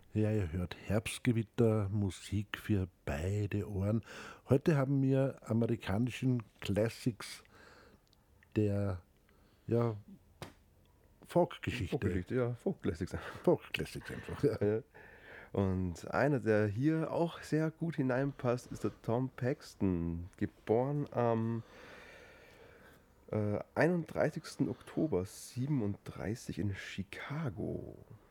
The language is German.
Ja, ihr hört Herbstgewitter, Musik für beide Ohren. Heute haben wir amerikanischen Classics der ja, Folk-Geschichte. Folkgeschichte, ja, Folk-Classics. Folk-Classics einfach. Ja. Und einer, der hier auch sehr gut hineinpasst, ist der Tom Paxton, geboren am 31. Oktober 37 in Chicago.